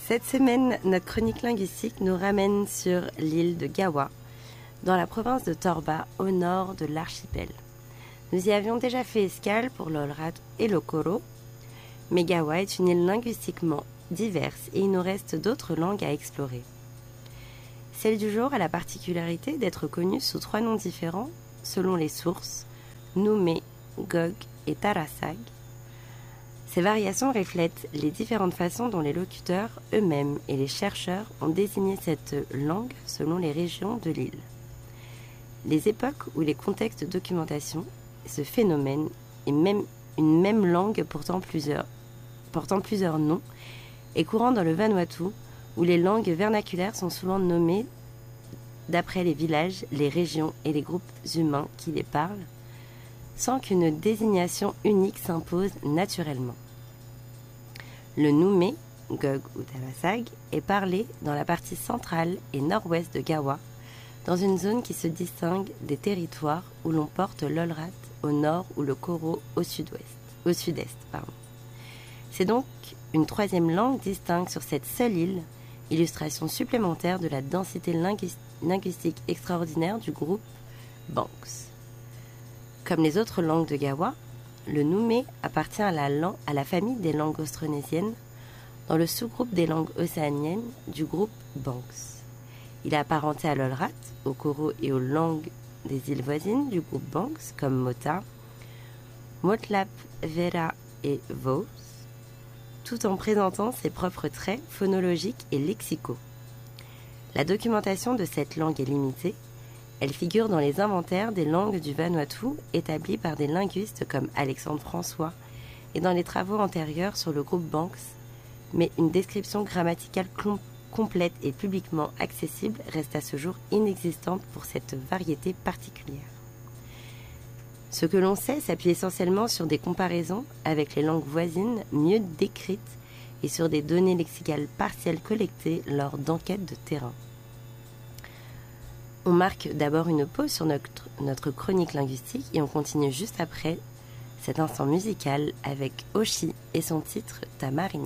Cette semaine, notre chronique linguistique nous ramène sur l'île de Gawa, dans la province de Torba, au nord de l'archipel. Nous y avions déjà fait escale pour l'Olrat et le Koro, mais Gawa est une île linguistiquement diverse et il nous reste d'autres langues à explorer. Celle du jour a la particularité d'être connue sous 3 noms différents selon les sources, Noumé, Gog et Tarasag. Ces variations reflètent les différentes façons dont les locuteurs eux-mêmes et les chercheurs ont désigné cette langue selon les régions de l'île. Les époques ou les contextes de documentation, ce phénomène est même une même langue portant plusieurs noms est courant dans le Vanuatu, où les langues vernaculaires sont souvent nommées d'après les villages, les régions et les groupes humains qui les parlent, sans qu'une désignation unique s'impose naturellement. Le Noumé, Gog ou Tarasag, est parlé dans la partie centrale et nord-ouest de Gawa, dans une zone qui se distingue des territoires où l'on porte l'Olrat au nord ou le Koro au sud-est. C'est donc une 3e langue distincte sur cette seule île, illustration supplémentaire de la densité linguistique extraordinaire du groupe Banks. Comme les autres langues de Gawa, le Noumé appartient à la famille des langues austronésiennes, dans le sous-groupe des langues océaniennes du groupe Banks. Il est apparenté à l'Olrat, au Koro et aux langues des îles voisines du groupe Banks, comme Mota, Motlap, Vera et Vos, tout en présentant ses propres traits phonologiques et lexicaux. La documentation de cette langue est limitée. Elle figure dans les inventaires des langues du Vanuatu établis par des linguistes comme Alexandre François et dans les travaux antérieurs sur le groupe Banks, mais une description grammaticale complète et publiquement accessible reste à ce jour inexistante pour cette variété particulière. Ce que l'on sait s'appuie essentiellement sur des comparaisons avec les langues voisines mieux décrites et sur des données lexicales partielles collectées lors d'enquêtes de terrain. On marque d'abord une pause sur notre chronique linguistique et on continue juste après cet instant musical avec Oshi et son titre « Ta marinière ».